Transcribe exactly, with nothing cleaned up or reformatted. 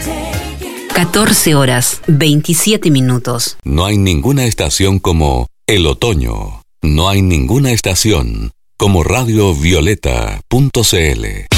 catorce horas, veintisiete minutos. No hay ninguna estación como el otoño. No hay ninguna estación como radio violeta punto c l.